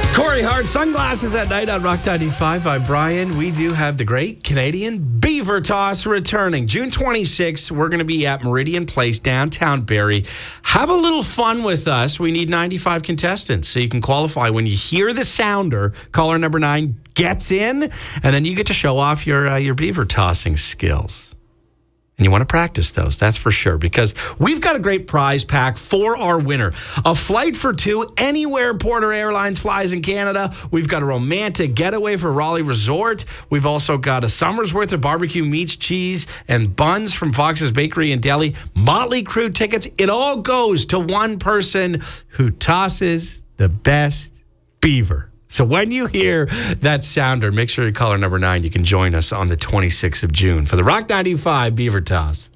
Corey Hart, Sunglasses at Night on Rock 95. I'm Brian. We do have the great Canadian Beaver Toss returning. June 26th, we're going to be at Meridian Place, downtown Barrie. Have a little fun with us. We need 95 contestants, so you can qualify. When you hear the sounder, caller number 9 gets in, and then you get to show off your beaver tossing skills. And you want to practice those, that's for sure, because we've got a great prize pack for our winner. A flight for 2 anywhere Porter Airlines flies in Canada. We've got a romantic getaway for Raleigh Resort. We've also got a summer's worth of barbecue meats, cheese, and buns from Fox's Bakery in Delhi. Motley Crue tickets. It all goes to one person who tosses the best beaver. So when you hear that sounder, make sure you call our number 9. You can join us on the 26th of June for the Rock 95 Beaver Toss.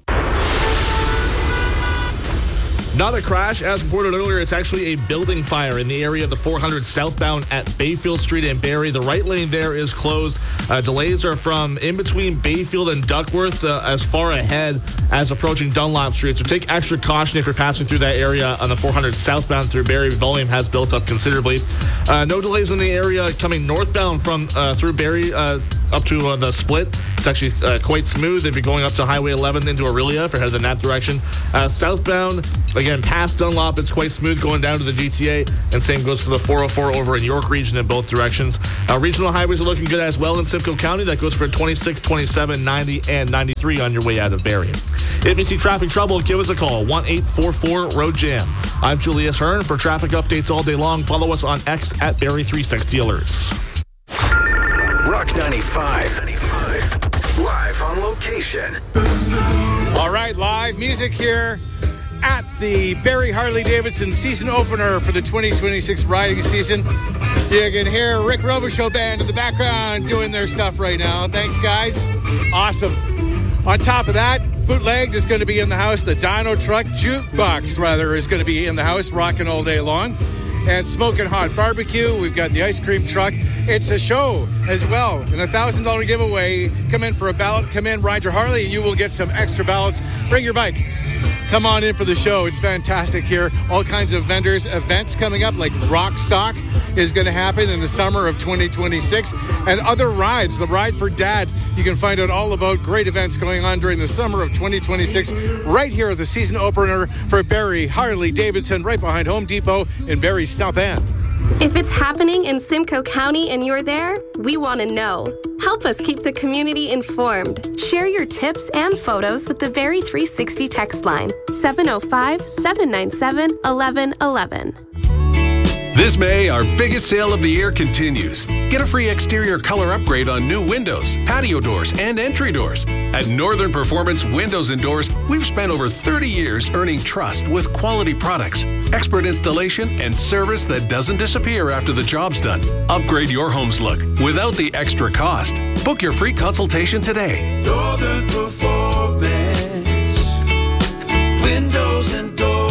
Not a crash. As reported earlier, it's actually a building fire in the area of the 400 southbound at Bayfield Street in Barrie. The right lane there is closed. Delays are from in between Bayfield and Duckworth as far ahead as approaching Dunlop Street. So take extra caution if you're passing through that area on the 400 southbound through Barrie. Volume has built up considerably. No delays in the area coming northbound from through Barrie up to the split. It's actually quite smooth if you're going up to Highway 11 into Aurelia if you're headed in that direction. Southbound, again, past Dunlop, it's quite smooth going down to the GTA, and same goes for the 404 over in York Region in both directions. Regional highways are looking good as well in Simcoe County. That goes for 26, 27, 90, and 93 on your way out of Barrie. If you see traffic trouble, give us a call, 1-844-ROAD-JAM. I'm Julius Hearn. For traffic updates all day long, follow us on X at Barrie360 Alerts. Rock 95. Live on location. All right, live music here at the Barrie Harley-Davidson season opener for the 2026 riding season. You can hear Rick Robichaux Band in the background doing their stuff right now. Thanks, guys. Awesome. On top of that, Bootlegged is going to be in the house. The Dino Truck Jukebox, rather, is going to be in the house, rocking all day long. And Smoking Hot Barbecue. We've got the ice cream truck. It's a show as well. And a $1,000 giveaway. Come in for a ballot. Come in, ride your Harley, and you will get some extra ballots. Bring your bike. Come on in for the show. It's fantastic here. All kinds of vendors, events coming up, like Rock Stock is going to happen in the summer of 2026. And other rides, the Ride for Dad. You can find out all about great events going on during the summer of 2026 right here at the season opener for Barrie Harley-Davidson, right behind Home Depot in Barrie's South End. If it's happening in Simcoe County and you're there, we want to know. Help us keep the community informed. Share your tips and photos with the Barrie 360 text line, 705-797-1111. This May, our biggest sale of the year continues. Get a free exterior color upgrade on new windows, patio doors, and entry doors. At Northern Performance Windows and Doors, we've spent over 30 years earning trust with quality products, expert installation, and service that doesn't disappear after the job's done. Upgrade your home's look without the extra cost. Book your free consultation today. Northern Performance Windows and Doors.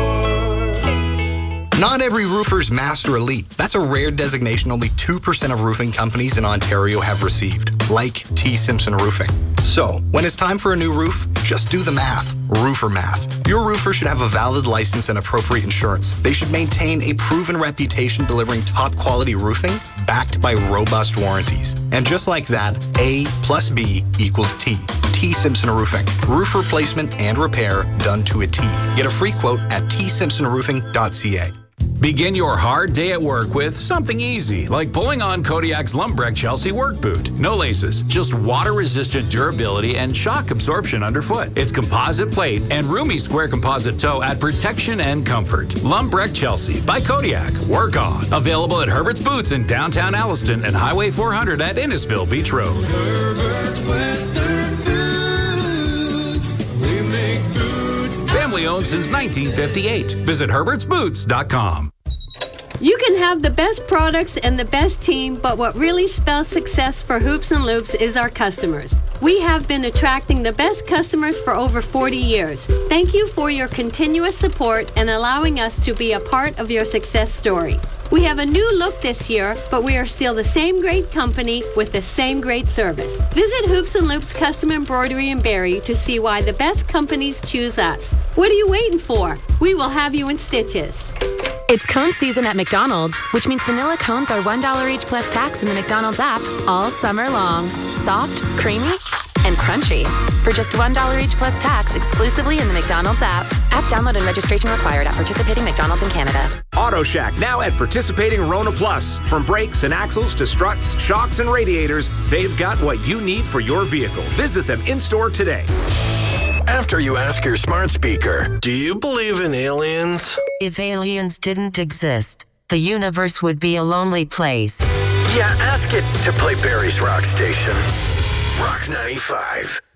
Not every roofer's Master Elite. That's a rare designation only 2% of roofing companies in Ontario have received, like T. Simpson Roofing. So, when it's time for a new roof, just do the math. Roofer math. Your roofer should have a valid license and appropriate insurance. They should maintain a proven reputation delivering top quality roofing backed by robust warranties. And just like that, A plus B equals T. T. Simpson Roofing. Roof replacement and repair done to a T. Get a free quote at tsimpsonroofing.ca. Begin your hard day at work with something easy, like pulling on Kodiak's Lumbreck Chelsea work boot. No laces, just water-resistant durability and shock absorption underfoot. It's composite plate and roomy square composite toe at protection and comfort. Lumbreck Chelsea by Kodiak. Work on. Available at Herbert's Boots in downtown Alliston and Highway 400 at Innisfil Beach Road. Herbert's Western Boots. We make boots. Family owned since 1958. Visit herbertsboots.com. You can have the best products and the best team, but what really spells success for Hoops and Loops is our customers. We have been attracting the best customers for over 40 years. Thank you for your continuous support and allowing us to be a part of your success story. We have a new look this year, but we are still the same great company with the same great service. Visit Hoops and Loops Custom Embroidery in Barrie to see why the best companies choose us. What are you waiting for? We will have you in stitches. It's cone season at McDonald's, which means vanilla cones are $1 each plus tax in the McDonald's app all summer long. Soft, creamy, and crunchy. For just $1 each plus tax exclusively in the McDonald's app. App download and registration required at participating McDonald's in Canada. Auto Shack now at participating Rona Plus. From brakes and axles to struts, shocks, and radiators, they've got what you need for your vehicle. Visit them in-store today. After you ask your smart speaker, do you believe in aliens? If aliens didn't exist, the universe would be a lonely place. Yeah, ask it to play Barry's Rock Station. Rock 95.